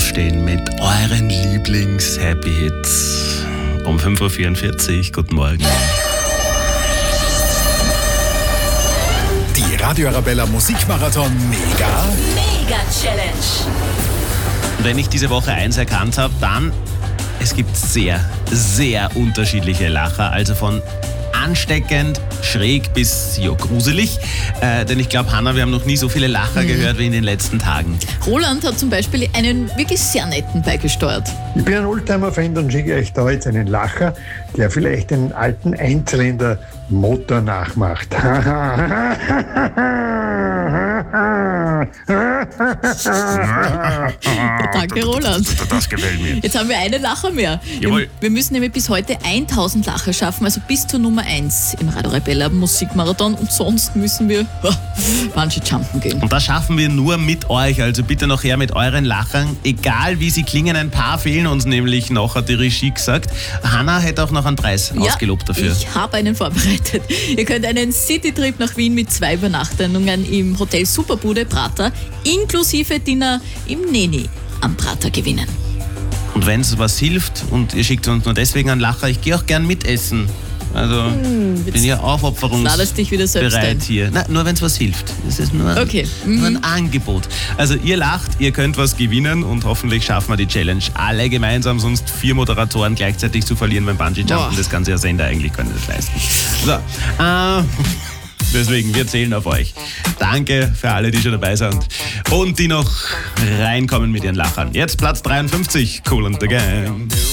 aufstehen mit euren Lieblings-Happy-Hits. Um 5.44 Uhr, guten Morgen. Die Radio Arabella Musikmarathon Mega Challenge. Wenn ich diese Woche eins erkannt habe, dann, es gibt sehr, sehr unterschiedliche Lacher. Also von ansteckend, schräg bis gruselig. Denn ich glaube, Hanna, wir haben noch nie so viele Lacher gehört wie in den letzten Tagen. Roland hat zum Beispiel einen wirklich sehr netten beigesteuert. Ich bin ein Oldtimer-Fan und schicke euch da jetzt einen Lacher, der vielleicht einen alten Einzylinder-Motor nachmacht. Danke, Roland. Das gefällt mir. Jetzt haben wir einen Lacher mehr. Jawohl. Wir müssen nämlich bis heute 1000 Lacher schaffen, also bis zur Nummer 1 im Radio Arabella Musikmarathon. Und sonst müssen wir Bungee-Jumpen gehen. Und das schaffen wir nur mit euch. Also bitte noch her mit euren Lachern. Egal wie sie klingen, ein paar fehlen uns nämlich noch, hat die Regie gesagt. Hanna hätte auch noch einen Preis ausgelobt dafür. Ich habe einen vorbereitet. Ihr könnt einen Citytrip nach Wien mit 2 Übernachtungen im Hotel Superbude Prater inklusive Dinner im Neni am Prater gewinnen. Und wenn es was hilft und ihr schickt uns nur deswegen einen Lacher, ich gehe auch gern mitessen. Also bin ja ladest dich wieder selbst aufopferungsbereit ein. hier. Nein, nur wenn es was hilft. Das ist nur, Okay. nur ein Angebot. Also ihr lacht, ihr könnt was gewinnen und hoffentlich schaffen wir die Challenge alle gemeinsam, sonst 4 Moderatoren gleichzeitig zu verlieren beim Bungee-Jumpen. Das kann sich ja Sender eigentlich können das leisten. So, deswegen, wir zählen auf euch. Danke für alle, die schon dabei sind und die noch reinkommen mit ihren Lachern. Jetzt Platz 53, Kool and the Gang.